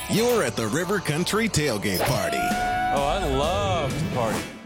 You're at the River Country Tailgate Party. Oh, I love to party.